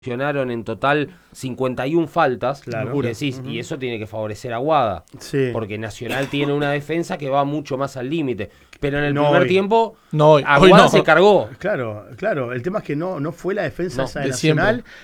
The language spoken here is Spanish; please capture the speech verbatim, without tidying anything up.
sancionaron en total cincuenta y una faltas, Claro. y decís, uh-huh. y eso tiene que favorecer a Guada, sí. porque Nacional tiene una defensa que va mucho más al límite, pero en el no primer hoy. tiempo no, a Guada no. se cargó. Claro, claro, el tema es que no, no fue la defensa No, esa de, de Nacional, siempre.